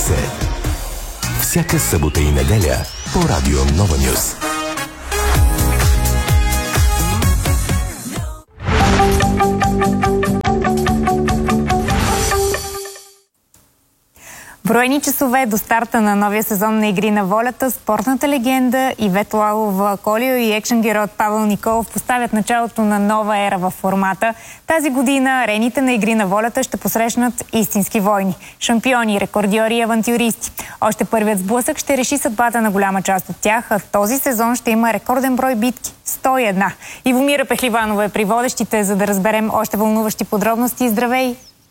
се. Всяка събота и неделя по Радио Нова Нюз. Броени часове до старта на новия сезон на Игри на волята, спортната легенда Ивета Лалова-Колио и екшен героят Павел Николов поставят началото на нова ера във формата. Тази година арените на Игри на волята ще посрещнат истински войни. Шампиони, рекордьори и авантюристи. Още първият сблъсък ще реши съдбата на голяма част от тях, а този сезон ще има рекорден брой битки – 101. Ивомира Пехливанова е при водещите, за да разберем още вълнуващи подробности. Здравей!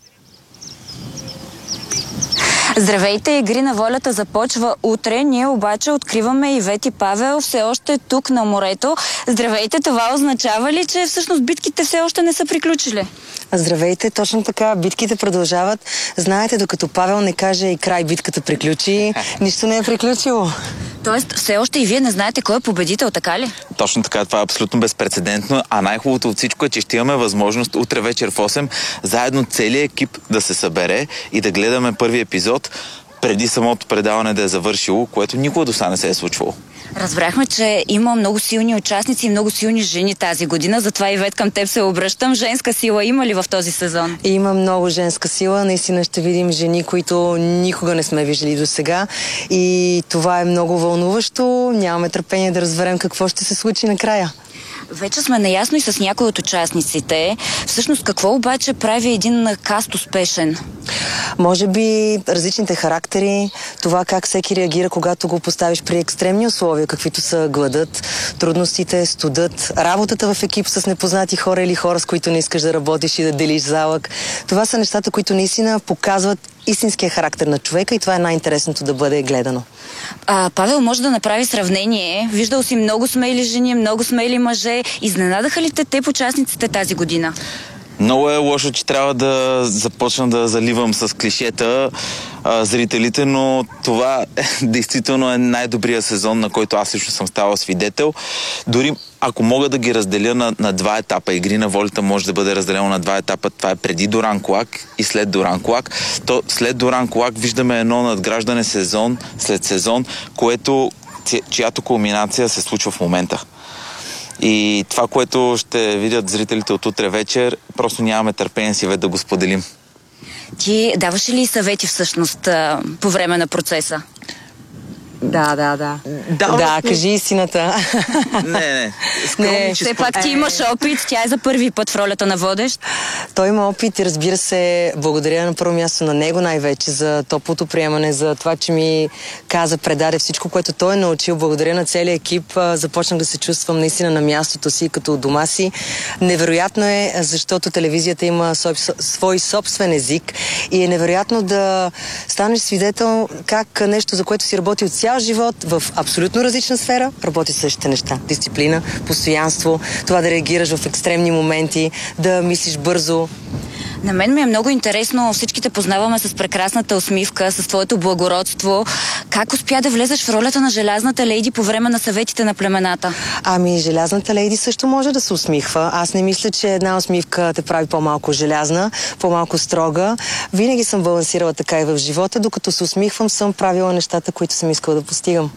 Здравейте, Игри на волята започва утре. Ние обаче откриваме Ивет и Павел все още тук на морето. Здравейте, това означава ли, че всъщност битките все още не са приключили? Здравейте, точно така, битките продължават. Знаете, докато Павел не каже и край битката приключи, нищо не е приключило. Тоест, все още и вие не знаете кой е победител, така ли? Точно така, това е абсолютно безпрецедентно, а най-хубавото от всичко е, че ще имаме възможност утре вечер в 8 заедно целият екип да се събере и да гледаме първи епизод преди самото предаване да е завършило, което никога до сега не се е случвало. Разбрахме, че има много силни участници и много силни жени тази година, затова Ивет към теб се обръщам. Женска сила има ли в този сезон? Има много женска сила, наистина ще видим жени, които никога не сме виждали до сега и това е много вълнуващо. Нямаме търпение да разберем какво ще се случи накрая. Вече сме наясно и с някои от участниците. Всъщност какво обаче прави един каст успешен? Може би различните характери, това как всеки реагира, когато го поставиш при екстремни условия, каквито са гладът, трудностите, студът, работата в екип с непознати хора или хора, с които не искаш да работиш и да делиш залък. Това са нещата, които наистина показват истинския характер на човека и това е най-интересното да бъде гледано. Павел може да направи сравнение. Виждал си много смели жени, много смели мъже. Изненадаха ли те участниците тази година? Много е лошо, че трябва да започна да заливам с клишета зрителите, но това действително е най-добрият сезон, на който аз лично съм ставал свидетел. Дори ако мога да ги разделя на два етапа, Игри на волята може да бъде разделено на два етапа, това е преди Дуранкулак и след Дуранкулак, то след Дуранкулак виждаме едно надграждане сезон след сезон, чиято кулминация се случва в момента. И това, което ще видят зрителите от утре вечер, просто нямаме търпение си да го споделим. Ти даваш ли съвети всъщност по време на процеса? Да, кажи истината. Не. Все пак ти имаш опит, тя е за първи път в ролята на водещ. Той има опит и разбира се, благодаря на първо място на него най-вече за топлото приемане, за това, че ми предаде всичко, което той е научил. Благодаря на целия екип. Започнах да се чувствам наистина на мястото си, като дома си. Невероятно е, защото телевизията има свой собствен език и е невероятно да станеш свидетел как нещо, за което си работил цял живот в абсолютно различна сфера, работи същите неща. Дисциплина, постоянство, това да реагираш в екстремни моменти, да мислиш бързо. На мен ми е много интересно, всички те познаваме с прекрасната усмивка, с твоето благородство. Как успя да влезеш в ролята на желязната лейди по време на съветите на племената? Желязната лейди също може да се усмихва. Аз не мисля, че една усмивка те прави по-малко желязна, по-малко строга. Винаги съм балансирала така и в живота, докато се усмихвам, съм правила нещата, които съм искала да постигам.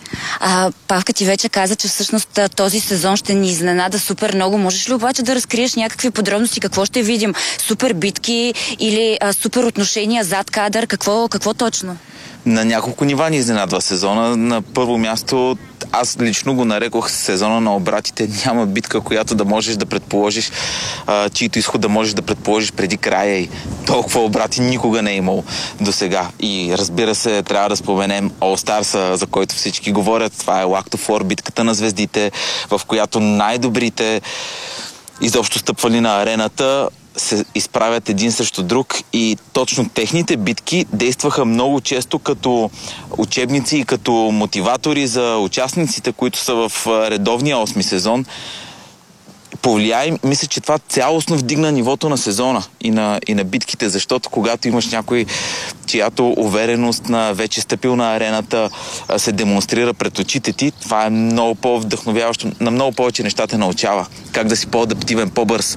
Павка ти вече каза, че всъщност този сезон ще ни изненада супер много. Можеш ли обаче да разкриеш някакви подробности? Какво ще видим? Супер битки или супер отношения зад кадър? Какво точно? На няколко нива ни изненадва сезона. На първо място, аз лично го нарекох сезона на обратите. Няма битка, която да можеш да предположиш, чието изход да можеш да предположиш преди края и толкова обрати никога не е имало до сега. И разбира се, трябва да споменем All Stars, за който всички говорят. Това е Lacto Four, битката на звездите, в която най-добрите изобщо стъпвали на арената се изправят един срещу друг и точно техните битки действаха много често като учебници и като мотиватори за участниците, които са в редовния 8-ми сезон. Повлияй, мисля, че това цялостно вдигна нивото на сезона и на битките, защото когато имаш някой, чиято увереност на вече стъпил на арената се демонстрира пред очите ти, това е много по-вдъхновяващо, на много повече неща те научава. Как да си по-адаптивен, по-бърз.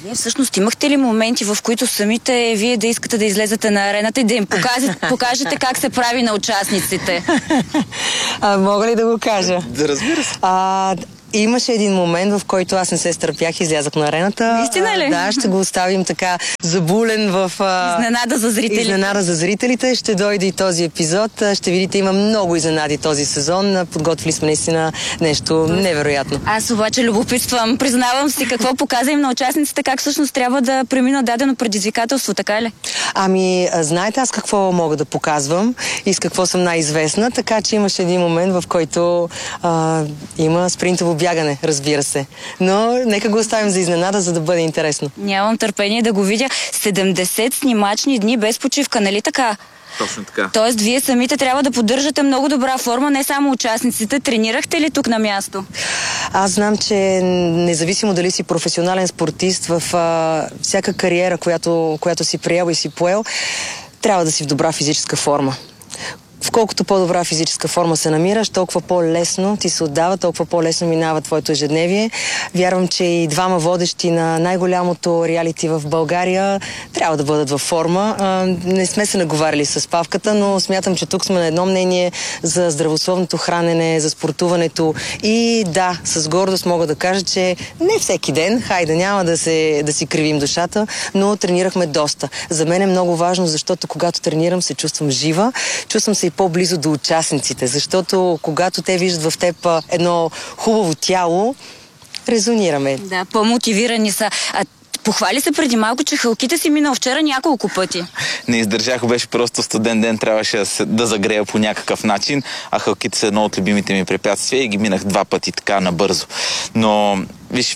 Вие всъщност имахте ли моменти, в които самите вие да искате да излезете на арената и да им покажете как се прави на участниците? Мога ли да го кажа? Да, разбира се. Имаше един момент, в който аз не се стърпях и излязах на арената. Наистина ли? Да, ще го оставим така забулен в... Изненада за зрителите. Изненада за зрителите. Ще дойде и този епизод. Ще видите, има много изненади този сезон. Подготвили сме наистина нещо невероятно. Аз обаче любопитствам, признавам си какво показа им на участниците, как всъщност трябва да премина дадено предизвикателство, така ли? Знаете аз какво мога да показвам и с какво съм най-известна, така че имаше един момент, в който има спринтово бягане, разбира се. Но нека го оставим за изненада, за да бъде интересно. Нямам търпение да го видя. 70 снимачни дни без почивка, нали така? Точно така. Тоест, вие самите трябва да поддържате много добра форма, не само участниците. Тренирахте ли тук на място? Аз знам, че независимо дали си професионален спортист, в всяка кариера, която си приел и си поел, трябва да си в добра физическа форма. В колкото по-добра физическа форма се намираш, толкова по-лесно ти се отдава, толкова по-лесно минава твоето ежедневие. Вярвам, че и двама водещи на най-голямото реалити в България трябва да бъдат във форма. Не сме се наговаряли с Павката, но смятам, че тук сме на едно мнение за здравословното хранене, за спортуването и да, с гордост мога да кажа, че не всеки ден, хайде, няма да си кривим душата, но тренирахме доста. За мен е много важно, защото когато тренирам се чувствам жива, чувствам се и по-близо до участниците, защото когато те виждат в теб едно хубаво тяло, резонираме. Да, по-мотивирани са. Похвали се преди малко, че хълките си минал вчера няколко пъти. Не издържах, беше просто студен ден, трябваше да загрея по някакъв начин, а хълките са едно от любимите ми препятствия и ги минах 2 пъти така набързо. Но, виж,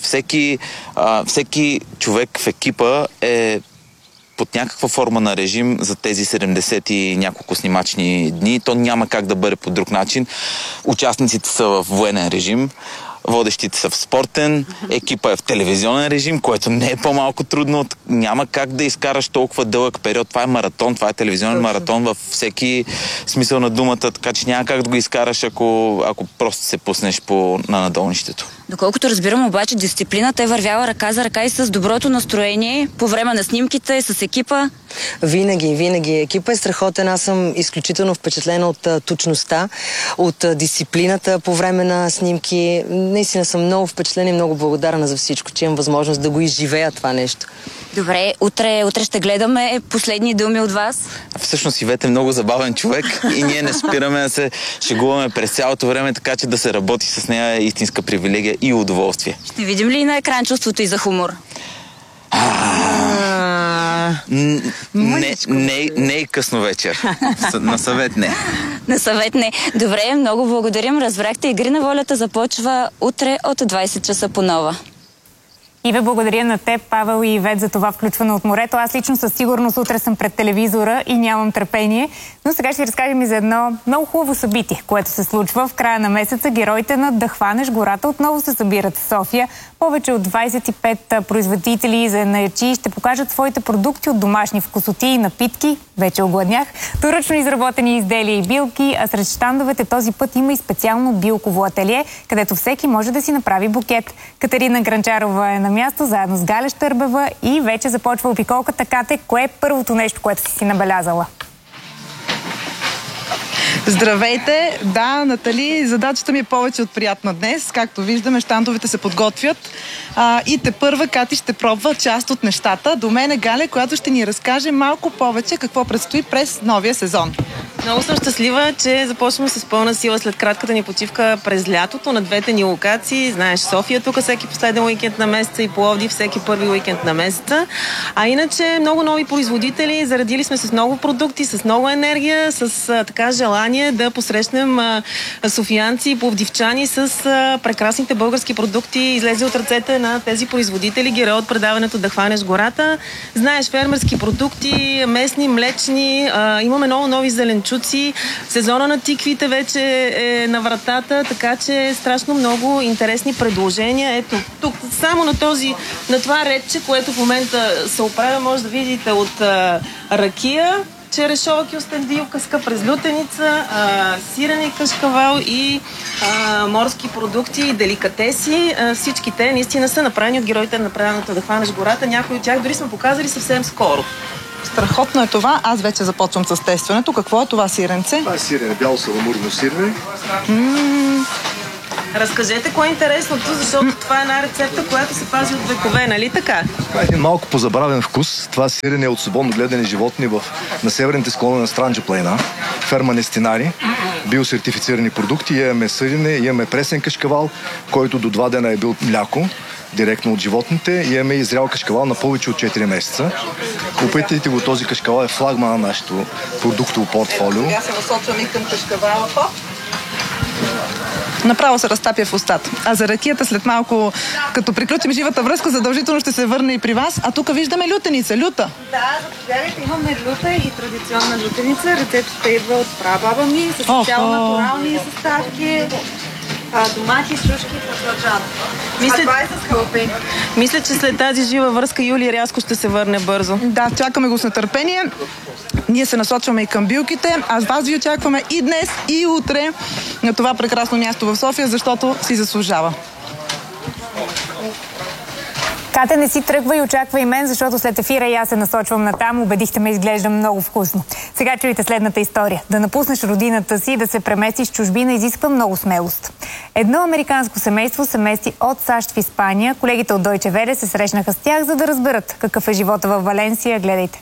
всеки човек в екипа е под някаква форма на режим за тези 70 и няколко снимачни дни. То няма как да бъде по друг начин. Участниците са в военен режим, водещите са в спортен, екипа е в телевизионен режим, което не е по-малко трудно. Няма как да изкараш толкова дълъг период. Това е маратон, това е телевизионен маратон във всеки смисъл на думата, така че няма как да го изкараш, ако просто се пуснеш на надолнището. Доколкото разбирам обаче, дисциплината е вървяла ръка за ръка и с доброто настроение по време на снимките, с екипа. Винаги. Екипа е страхотен. Аз съм изключително впечатлена от точността, от дисциплината по време на снимки. Наистина съм много впечатлена и много благодарна за всичко, че имам възможност да го изживея това нещо. Добре, утре ще гледаме последни думи от вас. Всъщност Ивета е много забавен човек и ние не спираме да се шегуваме през цялото време, така че да се работи с нея е истинска привилегия и удоволствие. Ще видим ли на екран чувството и за хумор? Не и късно вечер. На съвет не. На съвет не. Добре, много благодарим. Разбрахте, Игри на волята започва утре от 20 часа по Нова. И ви благодаря на теб, Павел и Ивет, за това включване от морето. Аз лично със сигурност утре съм пред телевизора и нямам търпение. Но сега ще разкажем и за едно много хубаво събитие, което се случва в края на месеца. Героите на Да хванеш гората отново се събират в София. Повече от 25 производители и занаятчии ще покажат своите продукти от домашни вкусоти и напитки. Вече огладнях. То ръчно изработени изделия и билки, а сред щандовете този път има и специално билково ателие, където всеки може да си направи букет. Катерина Гранчарова е на място, заедно с Галя Щърбева и вече започва опиколката. Кате, кое е първото нещо, което си набелязала? Здравейте! Да, Натали, задачата ми е повече от приятна днес. Както виждаме, щандовете се подготвят и тепърва Кати ще пробва част от нещата. До мен е Галя, която ще ни разкаже малко повече какво предстои през новия сезон. Много съм щастлива, че започваме с пълна сила след кратката ни почивка през лятото на двете ни локации. Знаеш, София тук всеки последен уикенд на месеца и Пловдив всеки първи уикенд на месеца. А иначе много нови производители, заредили сме с много продукти, с много енергия, с така желание да посрещнем софиянци и пловдивчани с прекрасните български продукти, излезе от ръцете на тези производители, герой от предаването Да хванеш гората. Знаеш, фермерски продукти, местни, млечни, имаме много нови зеленчуци. Сезона на тиквите вече е на вратата, така че страшно много интересни предложения. Ето, тук само на това редче, което в момента се оправя, може да видите от ракия, черешова кюстендилка, през лютеница, сирене кашкавал и морски продукти и деликатеси. Всички те наистина са направени от героите на предаването "Да хванеш гората". Някои от тях дори сме показали съвсем скоро. Страхотно е това. Аз вече започвам с тестването. Какво е това сиренце? Това е сирене, бяло саламурно сирене. Разкажете кое е интересното, защото това е една рецепта, която се пази от векове, нали така? Това е един малко позабравен вкус. Това сирене е от свободно гледани животни на северните склони на Странджа планина. Ферма Нестинари. Биосертифицирани продукти. Имаме сирене, имаме пресен кашкавал, който до 2 дена е бил мляко, директно от животните. Имаме изрял кашкавал на повече от 4 месеца. Опитайте го, този кашкавал е флагман на нашето продуктово портфолио. Сега се насочвам и към кашкавала. Направо се разтапя в устата. А за ракията след малко, като приключим живата връзка, задължително ще се върне и при вас. А тук виждаме лютеница. Люта. Да, заповядайте, имаме люта и традиционна лютеница. Рецептата идва от прабаба ми, с цяло натурални съставки. Домати, шушки, баклажан. Това е с халапи. Мисля, че след тази жива връзка Юли рязко ще се върне бързо. Да, чакаме го с нетърпение. Ние се насочваме и към билките. Аз вас ви очакваме и днес, и утре на това прекрасно място в София, защото си заслужава. Кате, не си тръгва и очаква и мен, защото след ефира и аз се насочвам натам. Убедихте ме, изглежда много вкусно. Сега чуйте следната история. Да напуснеш родината си и да се преместиш в чужбина изисква много смелост. Едно американско семейство се мести от САЩ в Испания. Колегите от Deutsche Welle се срещнаха с тях, за да разберат какъв е живота във Валенсия. Гледайте.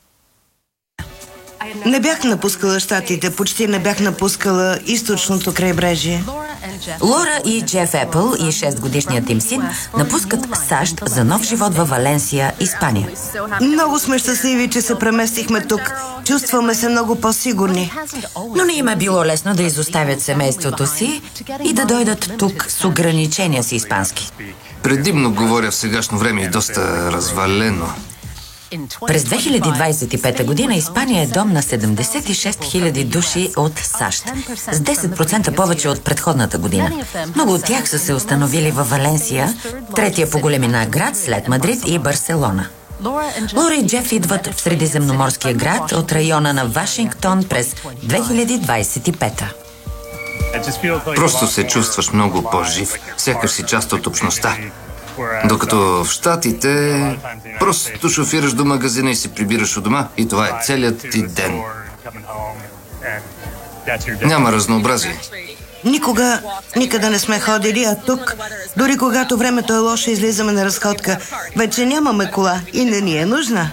Не бях напускала щатите, почти не бях напускала източното крайбрежие. Лора и Джеф Епъл и 6-годишният им син напускат САЩ за нов живот във Валенсия, Испания. Много сме щастливи, че се преместихме тук. Чувстваме се много по-сигурни. Но не им е било лесно да изоставят семейството си и да дойдат тук с ограничения си испански. Предимно говоря в сегашно време и доста развалено. През 2025 година Испания е дом на 76 000 души от САЩ, с 10% повече от предходната година. Много от тях са се установили във Валенсия, третия по големина град след Мадрид и Барселона. Лора и Джеф идват в средиземноморския град от района на Вашингтон през 2025. Просто се чувстваш много по-жив, сякаш си част от общността. Докато в щатите просто шофираш до магазина и се прибираш у дома и това е целият ти ден. Няма разнообразие. Никъде не сме ходили, а тук, дори когато времето е лошо, излизаме на разходка. Вече нямаме кола и не ни е нужна.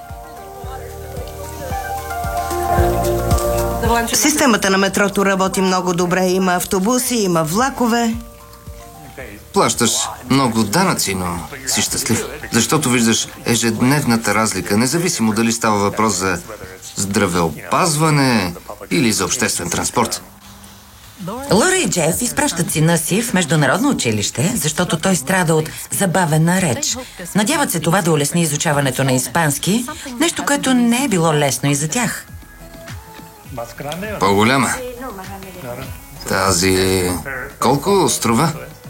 Системата на метрото работи много добре. Има автобуси, има влакове. Плащаш много данъци, но си щастлив, защото виждаш ежедневната разлика, независимо дали става въпрос за здравеопазване или за обществен транспорт. Лора и Джеф изпращат сина си в международно училище, защото той страда от забавена реч. Надяват се това да улесни изучаването на испански, нещо, което не е било лесно и за тях. По-голяма. Тази колко струва?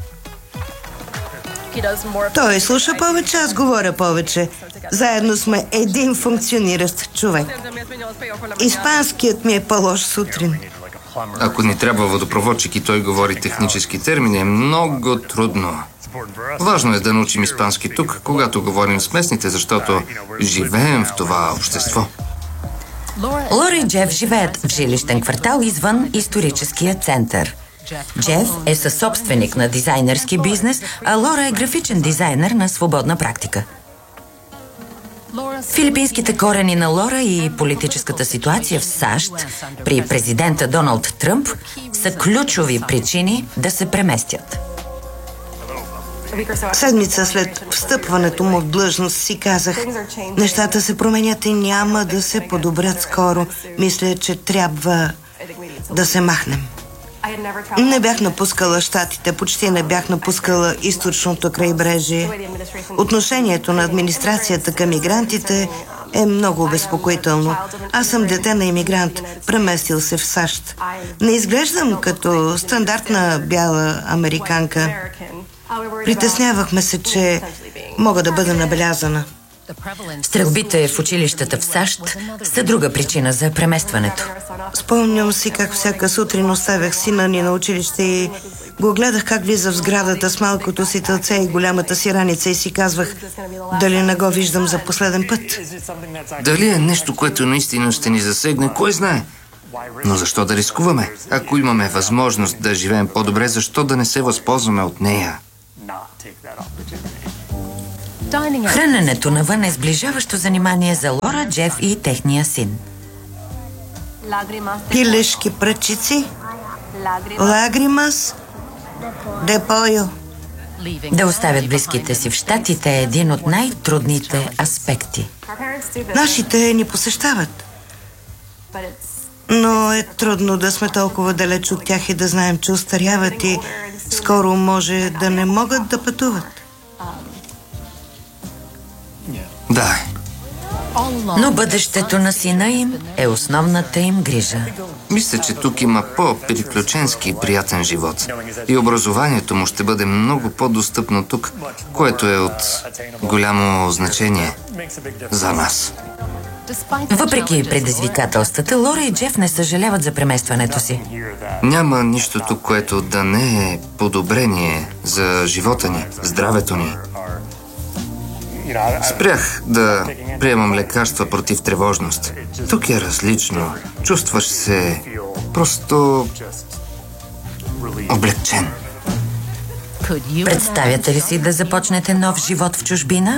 Той слуша повече, аз говоря повече. Заедно сме един функциониращ човек. Испанският ми е по-лош сутрин. Ако ни трябва водопроводчик и той говори технически термини, е много трудно. Важно е да научим испански тук, когато говорим с местните, защото живеем в това общество. Лора и Джеф живеят в жилищен квартал извън историческия център. Джеф е съсобственик на дизайнерски бизнес, а Лора е графичен дизайнер на свободна практика. Филипинските корени на Лора и политическата ситуация в САЩ при президента Доналд Тръмп са ключови причини да се преместят. Седмица след встъпването му в длъжност си казах, нещата се променят и няма да се подобрят скоро. Мисля, че трябва да се махнем. Не бях напускала щатите, почти не бях напускала източното крайбрежие. Отношението на администрацията към мигрантите е много обезпокоително. Аз съм дете на имигрант, преместил се в САЩ. Не изглеждам като стандартна бяла американка. Притеснявахме се, че мога да бъда набелязана. Стрелбите в училищата в САЩ са друга причина за преместването. Спомням си как всяка сутрин оставях сина ни на училище и го гледах как влиза в сградата с малкото си тълце и голямата си раница и си казвах, дали не го виждам за последен път. Дали е нещо, което наистина ще ни засегне, кой знае? Но защо да рискуваме? Ако имаме възможност да живеем по-добре, защо да не се възползваме от нея? Храненето навън е сближаващо занимание за Лора, Джеф и техния син. Пилешки пръчици, лагримас, депойо. Да оставят близките си в щатите е един от най-трудните аспекти. Нашите ни посещават. Но е трудно да сме толкова далеч от тях и да знаем, че остаряват и скоро може да не могат да пътуват. Да. Но бъдещето на сина им е основната им грижа. Мисля, че тук има по-приключенски и приятен живот. И образованието му ще бъде много по-достъпно тук, което е от голямо значение за нас. Въпреки предизвикателствата, Лора и Джеф не съжаляват за преместването си. Няма нищо тук, което да не е подобрение за живота ни, здравето ни. Спрях да приемам лекарства против тревожност. Тук е различно. Чувстваш се просто облегчен. Представяте ли си да започнете нов живот в чужбина?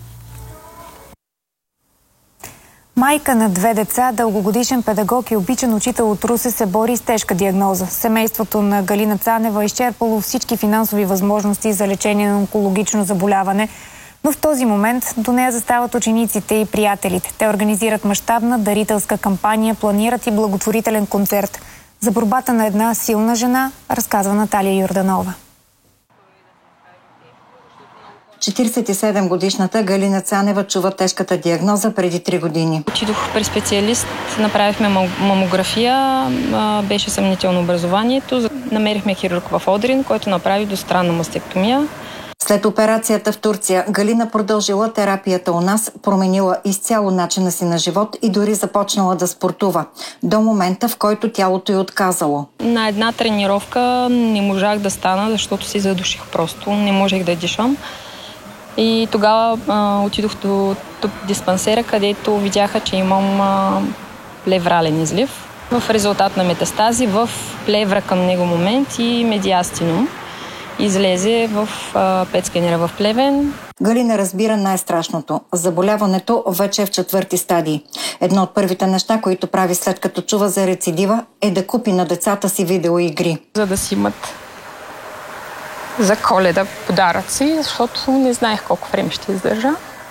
Майка на 2 деца, дългогодишен педагог и обичан учител от Русе се бори с тежка диагноза. Семейството на Галина Цанева е изчерпало всички финансови възможности за лечение на онкологично заболяване, но в този момент до нея застават учениците и приятелите. Те организират мащабна дарителска кампания, планират и благотворителен концерт. За борбата на една силна жена разказва Наталия Йорданова. 47-годишната Галина Цанева чува тежката диагноза преди 3 години. Отидох при специалист, направихме мамография, беше съмнително образованието. Намерихме хирург в Одрин, който направи двустранна мастектомия. След операцията в Турция, Галина продължила терапията у нас, променила изцяло начина си на живот и дори започнала да спортува. До момента, в който тялото й отказало. На една тренировка не можах да стана, защото си задуших просто. Не можех да дишам. И тогава отидох до диспансера, където видяха, че имам плеврален излив. В резултат на метастази в плевра към него момент и медиастинум. Излезе в пет-скенера в Плевен. Галина разбира най-страшното. Заболяването вече е в 4-ти стадий. Едно от първите неща, които прави след като чува за рецидива, е да купи на децата си видеоигри. За да си имат за Коледа подаръци, защото не знаех колко време ще издържа.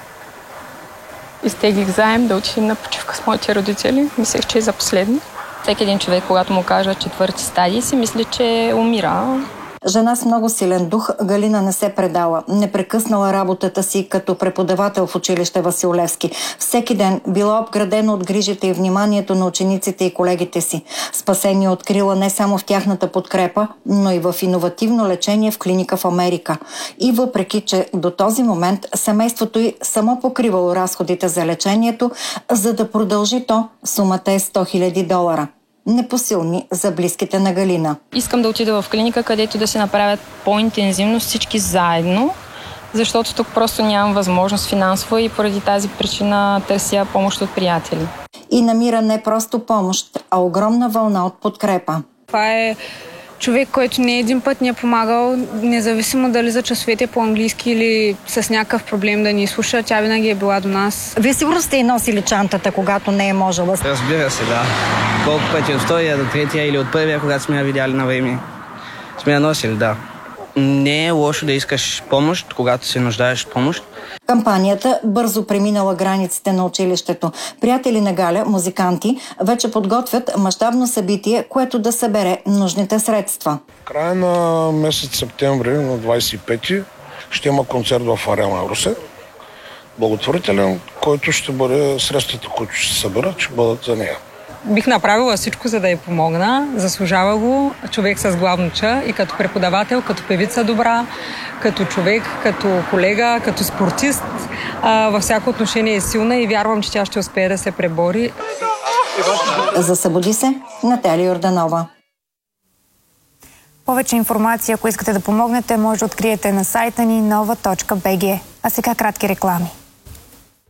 Изтеглих заем да отидем на почивка с моите родители. Мислех, че е за последно. Всеки един човек, когато му кажа 4-ти стадий, си мисли, че умира. Жена с много силен дух, Галина не се предала. Не прекъснала работата си като преподавател в училище Васил Левски. Всеки ден била обградена от грижите и вниманието на учениците и колегите си. Спасение открила не само в тяхната подкрепа, но и в иновативно лечение в клиника в Америка. И въпреки, че до този момент семейството й само покривало разходите за лечението, за да продължи то, сумата е $100,000. Непосилни за близките на Галина. Искам да отида в клиника, където да се направят по-интензивно всички заедно, защото тук просто нямам възможност финансова и поради тази причина търся помощ от приятели. И намира не просто помощ, а огромна вълна от подкрепа. Това е човек, който не един път ни е помагал, независимо дали за часовете по-английски или с някакъв проблем да ни слуша, тя винаги е била до нас. Вие сигурно сте и носили чантата, когато не е можела? Разбира се, да. Колко пъти от втория до третия или от първия, когато сме я видяли на време, сме я носили, да. Не е лошо да искаш помощ, когато се нуждаеш помощ. Кампанията бързо преминала границите на училището. Приятели на Галя, музиканти, вече подготвят мащабно събитие, което да събере нужните средства. Края на месец септември, на 25-ти, ще има концерт в Арена Русе. Благотворителен, който ще бъде средствата, които ще се съберат, ще бъдат за нея. Бих направила всичко, за да й помогна. Заслужава го човек с главно Ч и като преподавател, като певица добра, като човек, като колега, като спортист. Във всяко отношение е силна и вярвам, че тя ще успее да се пребори. За Събуди се, Наталия Йорданова. Повече информация, ако искате да помогнете, може да откриете на сайта ни nova.bg. А сега кратки реклами.